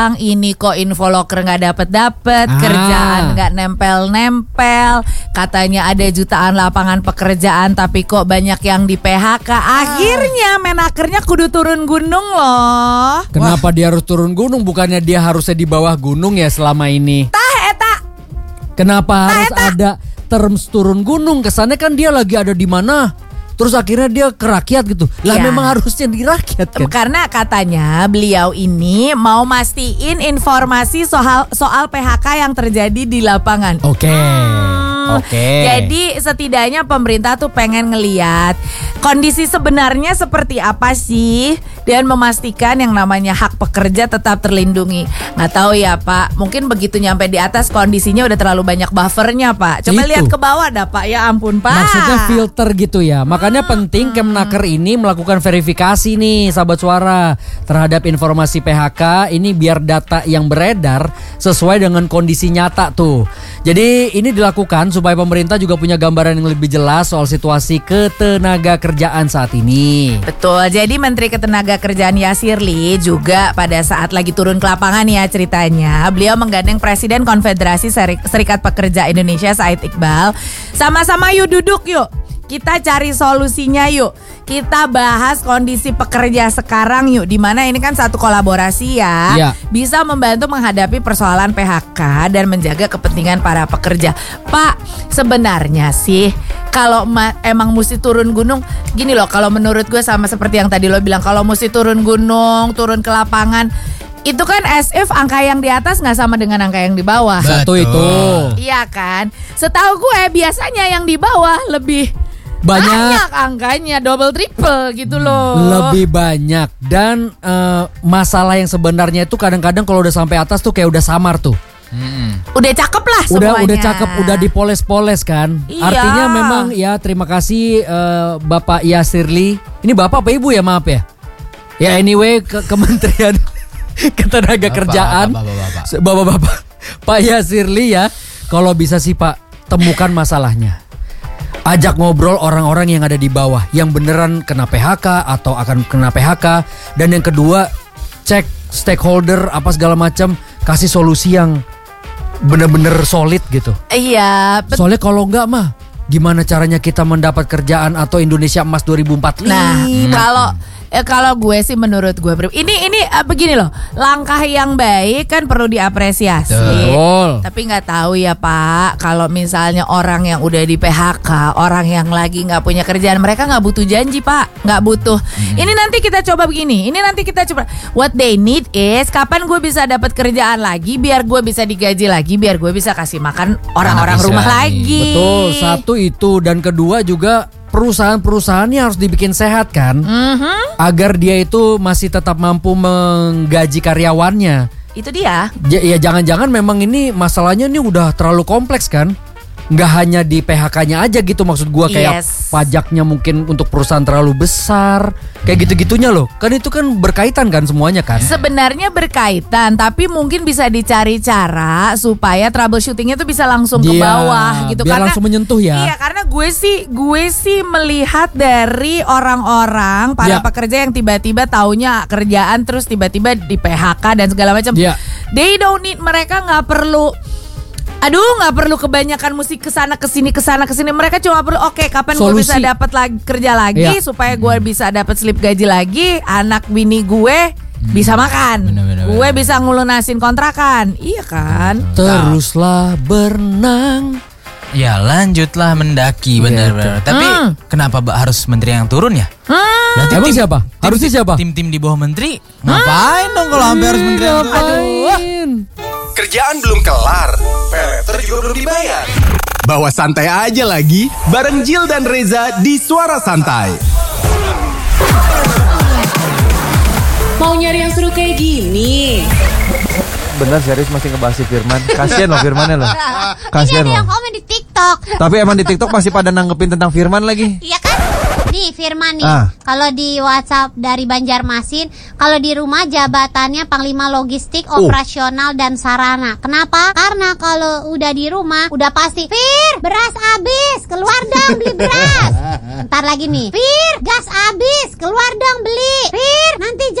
Ini kok info loker nggak dapet, kerjaan nggak nempel, katanya ada jutaan lapangan pekerjaan, tapi kok banyak yang di PHK. Akhirnya menakernya kudu turun gunung loh. Kenapa dia harus turun gunung? Bukannya dia harusnya di bawah gunung ya selama ini? Kenapa harus ada terms turun gunung? Kesannya kan dia lagi ada di mana? Terus akhirnya dia ke rakyat gitu. Lah memang harusnya di rakyat kan. Karena katanya beliau ini mau mastiin informasi soal PHK yang terjadi di lapangan. Oke. Jadi setidaknya pemerintah tuh pengen ngeliat kondisi sebenarnya seperti apa sih, dan memastikan yang namanya hak pekerja tetap terlindungi. Nggak tahu ya Pak, mungkin begitu nyampe di atas kondisinya udah terlalu banyak buffernya Pak. Coba lihat ke bawah dah Pak, ya ampun Pak. Maksudnya filter gitu ya. Makanya penting Kemnaker ini melakukan verifikasi nih sahabat suara terhadap informasi PHK ini biar data yang beredar sesuai dengan kondisi nyata tuh. Jadi ini dilakukan supaya pemerintah juga punya gambaran yang lebih jelas soal situasi ketenaga kerjaan saat ini. Betul, jadi Menteri Ketenagakerjaan Yasir Lee juga pada saat lagi turun ke lapangan ya ceritanya, beliau menggandeng Presiden Konfederasi Serikat Pekerja Indonesia Said Iqbal. Sama-sama yuk duduk yuk, kita cari solusinya yuk. Kita bahas kondisi pekerja sekarang yuk. Dimana ini kan satu kolaborasi ya. Bisa membantu menghadapi persoalan PHK dan menjaga kepentingan para pekerja. Pak, sebenarnya sih kalau emang mesti turun gunung, gini loh, kalau menurut gue sama seperti yang tadi lo bilang, kalau mesti turun gunung, turun ke lapangan, itu kan as if angka yang di atas gak sama dengan angka yang di bawah. Satu itu. Iya kan. Setahu gue biasanya yang di bawah lebih banyak angkanya, double triple gitu loh. Lebih banyak. Dan masalah yang sebenarnya itu kadang-kadang kalau udah sampai atas tuh kayak udah samar tuh. Udah cakep lah semuanya. Udah cakep, udah dipoles-poles kan. Iya. Artinya memang ya terima kasih Bapak Yasir Lee. Ini Bapak apa Ibu ya, maaf ya. Ya anyway, Kementerian Ketenagakerjaan, Bapak Pak Yasir Lee ya. Kalau bisa sih Pak, temukan masalahnya. Ajak ngobrol orang-orang yang ada di bawah, yang beneran kena PHK atau akan kena PHK. Dan yang kedua, cek stakeholder apa segala macam, kasih solusi yang bener-bener solid gitu. Iya. Soalnya kalau enggak mah, gimana caranya kita mendapat kerjaan atau Indonesia Emas 2045? Nah, kalau gue sih menurut gue ini begini loh, langkah yang baik kan perlu diapresiasi. Tapi nggak tahu ya Pak, kalau misalnya orang yang udah di PHK, orang yang lagi nggak punya kerjaan, mereka nggak butuh janji Pak, nggak butuh. Ini nanti kita coba begini, what they need is kapan gue bisa dapat kerjaan lagi, biar gue bisa digaji lagi, biar gue bisa kasih makan orang-orang rumah lagi. Betul, satu itu, dan kedua juga perusahaan-perusahaannya harus dibikin sehat kan, agar dia itu masih tetap mampu menggaji karyawannya. Itu dia. Ya jangan-jangan memang ini masalahnya ini udah terlalu kompleks kan. Nggak hanya di PHK-nya aja gitu, maksud gua kayak pajaknya mungkin untuk perusahaan terlalu besar, kayak gitu-gitunya loh. Kan itu kan berkaitan kan semuanya kan. Sebenarnya berkaitan, tapi mungkin bisa dicari cara supaya troubleshootingnya tuh bisa langsung ke bawah gitu. Biar karena langsung menyentuh ya. Iya, karena gue sih melihat dari orang-orang para pekerja yang tiba-tiba taunya kerjaan terus tiba-tiba di PHK dan segala macam. They don't need, mereka nggak perlu kebanyakan musik kesana kesini. Mereka cuma perlu kapan gue bisa dapat kerja lagi supaya gue bisa dapat slip gaji lagi, anak bini gue bisa makan, gue bisa ngelunasin kontrakan. Iya kan? Teruslah berenang, ya lanjutlah mendaki, benar-benar. Tapi kenapa harus menteri yang turun ya? Berarti emang siapa? Harusnya siapa? Tim-tim di bawah menteri ngapain dong kalau hampir harus menteri yang turun? Kerjaan belum kelar, peleter juga belum dibayar. Bawa santai aja lagi, bareng Jill dan Reza di Suara Santai. Mau nyari yang seru kayak gini? Bener serius masih ngebahas si Firman. Kasian loh Firmannya loh. Kasian loh. Ini ada yang komen di TikTok. Tapi emang di TikTok masih pada nanggepin tentang Firman lagi. Iya kan? Nih Firman nih, kalau di WhatsApp dari Banjarmasin, kalau di rumah jabatannya Panglima Logistik, Operasional dan Sarana. Kenapa? Karena kalau udah di rumah, udah pasti Fir, beras habis, keluar dong beli beras. Ntar lagi nih, Fir, gas habis, keluar dong beli. Fir, nanti